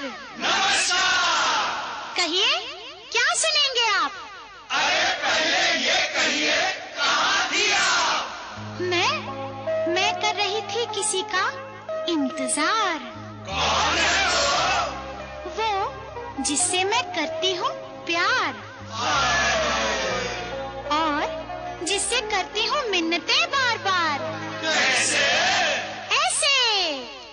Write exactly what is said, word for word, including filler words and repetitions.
नमस्कार। कहिए, क्या सुनेंगे आप? अरे पहले ये कहिए, कहाँ थी आप? मैं मैं कर रही थी किसी का इंतजार। कौन है वो? वो जिससे मैं करती हूँ प्यार और जिससे करती हूँ मिन्नतें।